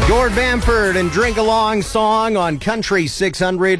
Gord Bamford and Drink Along song on Country 600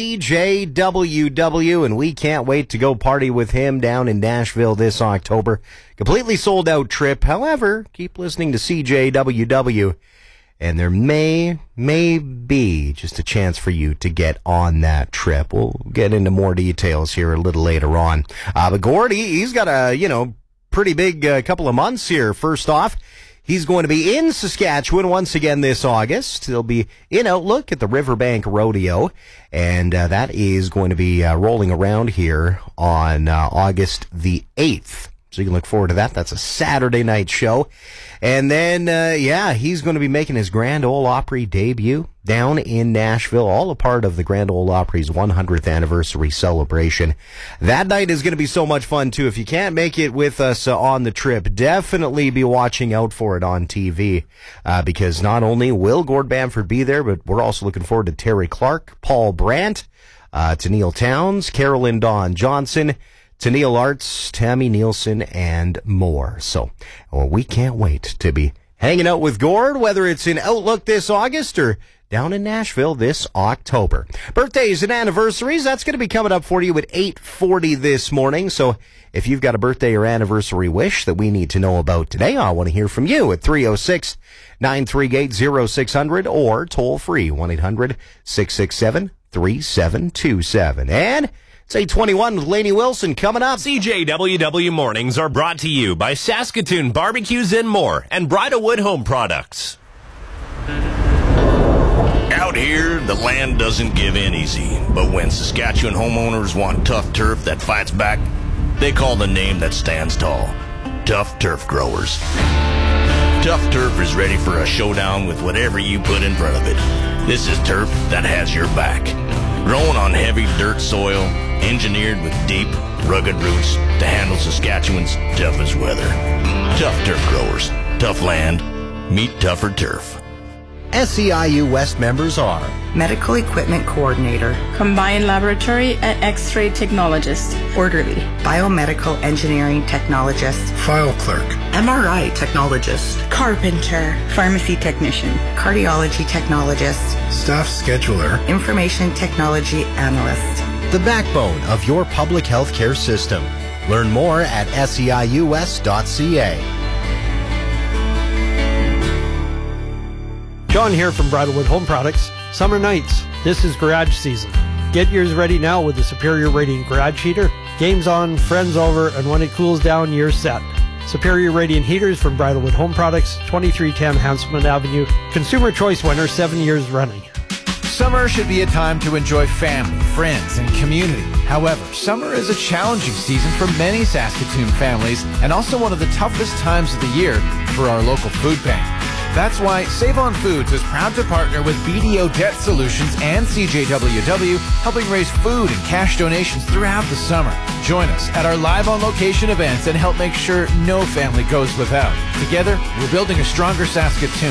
CJWW, and we can't wait to go party with him down in Nashville this October. Completely sold out trip. However, keep listening to CJWW, and there may be just a chance for you to get on that trip. We'll get into more details here a little later on. But Gord, he's got a, pretty big couple of months here. First off, he's going to be in Saskatchewan once again this August. He'll be in Outlook at the Riverbank Rodeo, and that is going to be rolling around here on August the 8th. So you can look forward to that. That's a Saturday night show. And then, he's going to be making his Grand Ole Opry debut down in Nashville, all a part of the Grand Ole Opry's 100th anniversary celebration. That night is going to be so much fun, too. If you can't make it with us on the trip, definitely be watching out for it on TV, because not only will Gord Bamford be there, but we're also looking forward to Terry Clark, Paul Brandt, to Neil Towns, Carolyn Dawn Johnson, to Neil Arts, Tammy Nielsen, and more. So, we can't wait to be hanging out with Gord, whether it's in Outlook this August or down in Nashville this October. Birthdays and anniversaries, that's going to be coming up for you at 8:40 this morning. So if you've got a birthday or anniversary wish that we need to know about today, I want to hear from you at 306-938-0600 or toll free 1-800-667-3727. And it's 8:21 with Lainey Wilson coming up. CJWW Mornings are brought to you by Saskatoon Barbecues and More and Bridalwood Home Products. Out here, the land doesn't give in easy, but when Saskatchewan homeowners want tough turf that fights back, they call the name that stands tall: Tough Turf Growers. Tough Turf is ready for a showdown with whatever you put in front of it. This is turf that has your back. Grown on heavy dirt soil, engineered with deep, rugged roots to handle Saskatchewan's toughest weather. Tough Turf Growers. Tough land. Meet tougher turf. SEIU West members are Medical Equipment Coordinator, Combined Laboratory and X-ray Technologist, Orderly, Biomedical Engineering Technologist, File Clerk, MRI Technologist, Carpenter, Pharmacy Technician, Cardiology Technologist, Staff Scheduler, Information Technology Analyst. the backbone of your public health care system. Learn more at seius.ca. John here from Bridalwood Home Products. Summer nights, this is garage season. Get yours ready now with the Superior Radiant Garage Heater. Game's on, friends over, and when it cools down, you're set. Superior Radiant Heaters from Bridalwood Home Products, 2310 Hanselman Avenue. Consumer Choice winner 7 years running. Summer should be a time to enjoy family, friends, and community. However, summer is a challenging season for many Saskatoon families and also one of the toughest times of the year for our local food bank. That's why Save on Foods is proud to partner with BDO Debt Solutions and CJWW, helping raise food and cash donations throughout the summer. Join us at our live on location events and help make sure no family goes without. Together, we're building a stronger Saskatoon.